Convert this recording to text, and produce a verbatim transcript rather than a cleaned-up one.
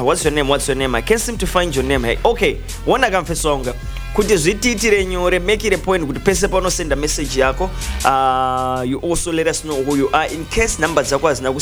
what's your name, what's your name? I can't seem to find your name. Hey, okay, wona kamfesonga kuti zvitiitire nyore, make it a point kuti pese paunosenda message yako, uh, you also let us know who you are in case number dzako hazina